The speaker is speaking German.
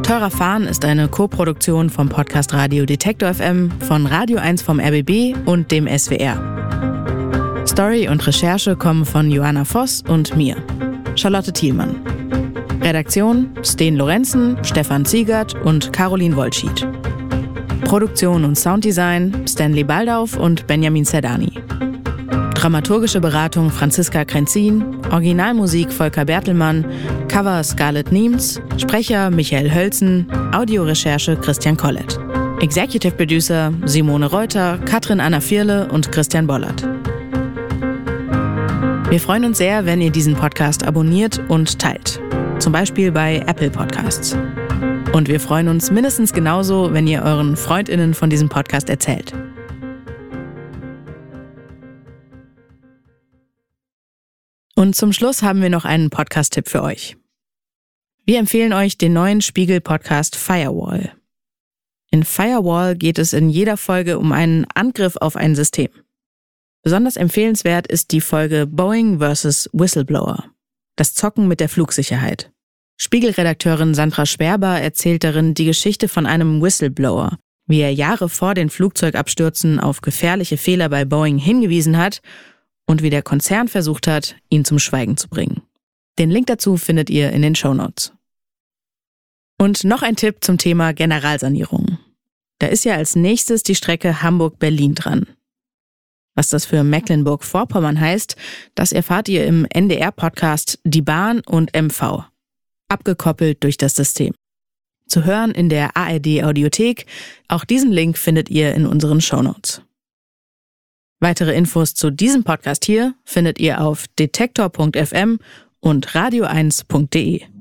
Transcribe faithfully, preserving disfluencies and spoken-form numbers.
Teurer Fahren ist eine Co-Produktion vom Podcast Radio Detektor F M, von Radio eins vom R B B und dem S W R. Story und Recherche kommen von Joanna Voss und mir, Charlotte Thielmann. Redaktion Sten Lorenzen, Stefan Ziegert und Caroline Wolschied. Produktion und Sounddesign Stanley Baldauf und Benjamin Zerdani. Dramaturgische Beratung Franziska Krenzin, Originalmusik Volker Bertelmann, Cover Scarlett Niems, Sprecher Michael Hölzen, Audiorecherche Christian Collett. Executive Producer Simone Reuter, Katrin Anna Vierle und Christian Bollert. Wir freuen uns sehr, wenn ihr diesen Podcast abonniert und teilt. Zum Beispiel bei Apple Podcasts. Und wir freuen uns mindestens genauso, wenn ihr euren FreundInnen von diesem Podcast erzählt. Und zum Schluss haben wir noch einen Podcast-Tipp für euch. Wir empfehlen euch den neuen Spiegel-Podcast Firewall. In Firewall geht es in jeder Folge um einen Angriff auf ein System. Besonders empfehlenswert ist die Folge Boeing versus Whistleblower. Das Zocken mit der Flugsicherheit. Spiegel-Redakteurin Sandra Sperber erzählt darin die Geschichte von einem Whistleblower, wie er Jahre vor den Flugzeugabstürzen auf gefährliche Fehler bei Boeing hingewiesen hat und wie der Konzern versucht hat, ihn zum Schweigen zu bringen. Den Link dazu findet ihr in den Shownotes. Und noch ein Tipp zum Thema Generalsanierung. Da ist ja als nächstes die Strecke Hamburg-Berlin dran. Was das für Mecklenburg-Vorpommern heißt, das erfahrt ihr im N D R-Podcast Die Bahn und M V. Abgekoppelt durch das System. Zu hören in der A R D-Audiothek. Auch diesen Link findet ihr in unseren Shownotes. Weitere Infos zu diesem Podcast hier findet ihr auf detektor punkt f m und radio eins punkt de.